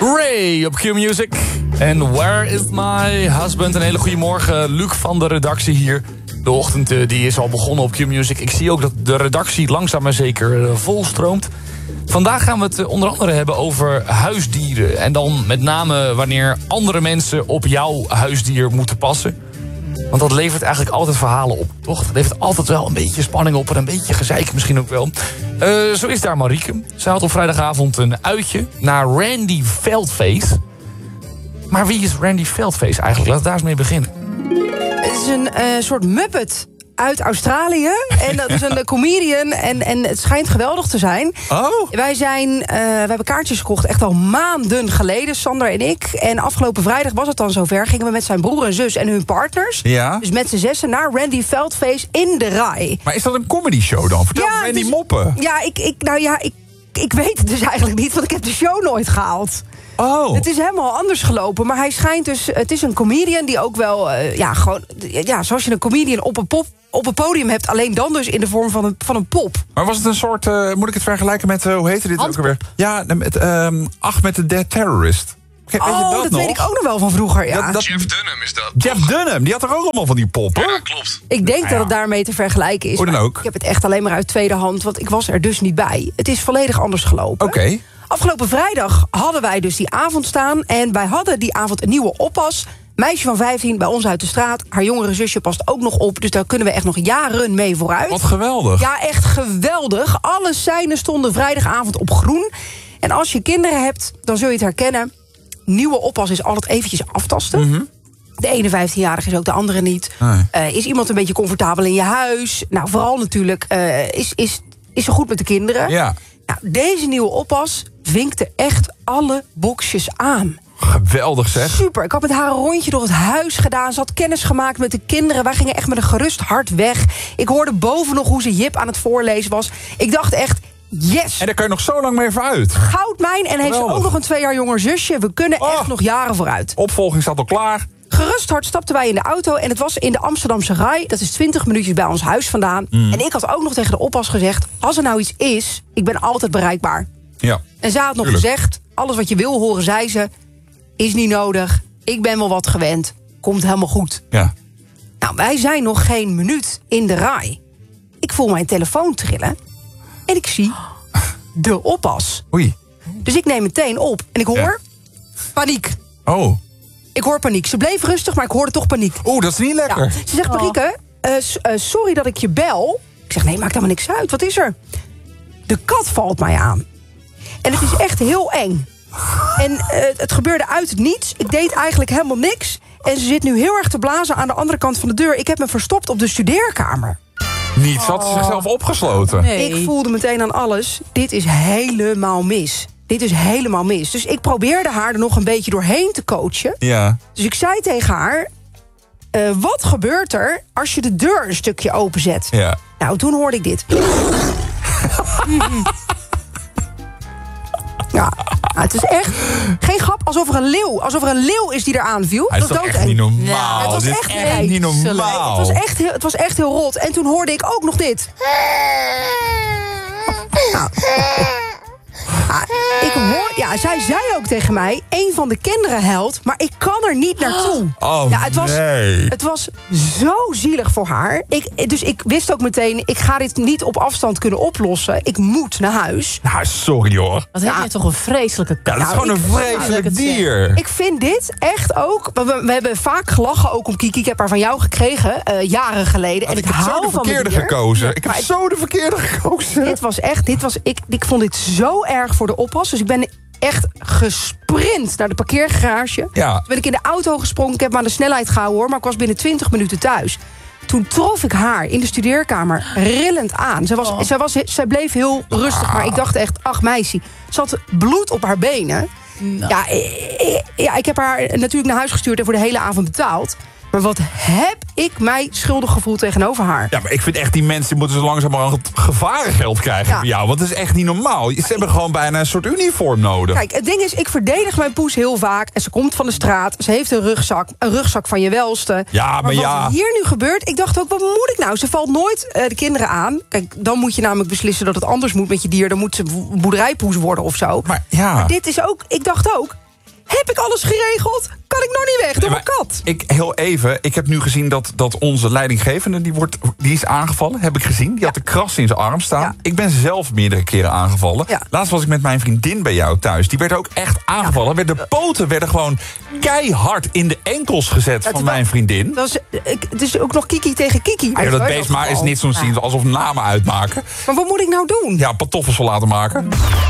Ray op Q-Music. En Where is my husband? Een hele goede morgen. Luc van de redactie hier. De ochtend die is al begonnen op Q-Music. Ik zie ook dat de redactie langzaam maar zeker volstroomt. Vandaag gaan we het onder andere hebben over huisdieren. En dan met name wanneer andere mensen op jouw huisdier moeten passen. Want dat levert eigenlijk altijd verhalen op, toch? Dat levert altijd wel een beetje spanning op en een beetje gezeik misschien ook wel. Zo is daar Marieke. Zij had op vrijdagavond een uitje naar Randy Feldface. Maar wie is Randy Feldface eigenlijk? Laten we daar eens mee beginnen. Het is een soort Muppet uit Australië. En dat is een comedian. En het schijnt geweldig te zijn. Oh. We hebben kaartjes gekocht echt al maanden geleden, Sander en ik. En afgelopen vrijdag was het dan zover. Gingen we met zijn broer en zus en hun partners. Ja. Dus met z'n zessen naar Randy Feldface in de Rai. Maar is dat een comedy show dan? Vertel me die moppen. Ik weet het dus eigenlijk niet, want ik heb de show nooit gehaald. Oh. Het is helemaal anders gelopen, maar hij schijnt dus... Het is een comedian die ook wel, zoals je een comedian op een podium hebt, alleen dan dus in de vorm van een pop. Maar was het een soort, moet ik het vergelijken met, hoe heette dit ook alweer? Ja, met Ahmed the Dead Terrorist. Dat weet ik ook nog wel van vroeger, ja. Jeff Dunham is dat. Jeff Dunham, die had er ook allemaal van die poppen. Ja, klopt. Ik denk dat het daarmee te vergelijken is. Hoe dan ook. Ik heb het echt alleen maar uit tweede hand, want ik was er dus niet bij. Het is volledig anders gelopen. Oké. Afgelopen vrijdag hadden wij dus die avond staan. En wij hadden die avond een nieuwe oppas. Meisje van 15 bij ons uit de straat. Haar jongere zusje past ook nog op. Dus daar kunnen we echt nog jaren mee vooruit. Wat geweldig. Ja, echt geweldig. Alle seinen stonden vrijdagavond op groen. En als je kinderen hebt, dan zul je het herkennen. Nieuwe oppas is altijd eventjes aftasten. Mm-hmm. De ene 15-jarige is ook de andere niet. Nee. Is iemand een beetje comfortabel in je huis? Nou, vooral natuurlijk, is ze goed met de kinderen? Ja. Nou, deze nieuwe oppas vinkte echt alle boxjes aan. Geweldig zeg. Super, ik had met haar een rondje door het huis gedaan. Ze had kennis gemaakt met de kinderen. Wij gingen echt met een gerust hart weg. Ik hoorde boven nog hoe ze Jip aan het voorlezen was. Ik dacht echt, yes. En daar kan je nog zo lang mee vooruit. Goudmijn. En heeft ze Geweldig. ook nog een 2 jaar jonger zusje. We kunnen echt nog jaren vooruit. Opvolging staat al klaar. Gerust hard stapten wij in de auto. En het was in de Amsterdamse Rai. Dat is 20 minuutjes bij ons huis vandaan. En ik had ook nog tegen de oppas gezegd, als er nou iets is, ik ben altijd bereikbaar. Ja. En ze had nog gezegd, alles wat je wil horen, zei ze, is niet nodig. Ik ben wel wat gewend. Komt helemaal goed. Ja. Nou, wij zijn nog geen minuut in de Rai. Ik voel mijn telefoon trillen. En ik zie de oppas. Oei. Dus ik neem meteen op. En ik hoor paniek. Oh. Ik hoor paniek. Ze bleef rustig, maar ik hoorde toch paniek. Oeh, dat is niet lekker. Ja. Ze zegt, Marieke, sorry dat ik je bel. Ik zeg, nee, maakt helemaal niks uit. Wat is er? De kat valt mij aan. En het is echt heel eng. En het gebeurde uit het niets. Ik deed eigenlijk helemaal niks. En ze zit nu heel erg te blazen aan de andere kant van de deur. Ik heb me verstopt op de studeerkamer. Niet, ze had zichzelf opgesloten. Nee. Ik voelde meteen aan alles. Dit is helemaal mis. Dit is helemaal mis. Dus ik probeerde haar er nog een beetje doorheen te coachen. Ja. Dus ik zei tegen haar, wat gebeurt er als je de deur een stukje openzet? Ja. Nou, toen hoorde ik dit. Ja, het is echt geen grap, alsof er een leeuw is die eraan viel. Hij is Dat toch was echt niet doodeng. normaal. Het was Dit is echt echt niet normaal. Het was echt heel rot. En toen hoorde ik ook nog dit. Nou, zij zei ook tegen mij, een van de kinderen huilt, maar ik kan er niet naartoe. Oh, ja, nee. Het was zo zielig voor haar. Dus ik wist ook meteen, ik ga dit niet op afstand kunnen oplossen. Ik moet naar huis. Nou, sorry hoor. Wat heb je toch een vreselijke kat. Ja, dat is gewoon een vreselijk dier. Ik vind dit echt ook... We hebben vaak gelachen ook om Kiki. Ik heb haar van jou gekregen, jaren geleden. En ik heb zo de verkeerde gekozen. Ik heb zo de verkeerde gekozen. Ik vond dit zo erg voor de oppas. Dus ik ben echt gesprint naar de parkeergarage. Ja. Toen ben ik in de auto gesprongen. Ik heb me aan de snelheid gehouden hoor. Maar ik was binnen 20 minuten thuis. Toen trof ik haar in de studeerkamer rillend aan. Zij bleef heel rustig. Maar ik dacht echt, ach meisje. Ze had bloed op haar benen. Nou. Ja, ik heb haar natuurlijk naar huis gestuurd en voor de hele avond betaald. Maar wat heb ik mij schuldig gevoeld tegenover haar. Ja, maar ik vind echt die mensen moeten zo langzamerhand gevarengeld krijgen voor jou. Want dat is echt niet normaal. Ze hebben gewoon bijna een soort uniform nodig. Kijk, het ding is, ik verdedig mijn poes heel vaak. En ze komt van de straat. Ze heeft een rugzak van je welste. Ja, maar wat hier nu gebeurt, ik dacht ook, wat moet ik nou? Ze valt nooit de kinderen aan. Kijk, dan moet je namelijk beslissen dat het anders moet met je dier. Dan moet ze boerderijpoes worden of zo. Maar ja. Maar dit is ook, ik dacht ook, Heb ik alles geregeld? Kan ik nog niet weg door mijn kat? Ik heb nu gezien dat onze leidinggevende, die is aangevallen. Heb ik gezien. Die had de kras in zijn arm staan. Ja. Ik ben zelf meerdere keren aangevallen. Ja. Laatst was ik met mijn vriendin bij jou thuis. Die werd ook echt aangevallen. De poten werden gewoon keihard in de enkels gezet van mijn vriendin. Het is ook nog Kiki tegen Kiki. Ja, dat beest maar is niet zo'n zien alsof namen uitmaken. Maar wat moet ik nou doen? Ja, pantoffels laten maken.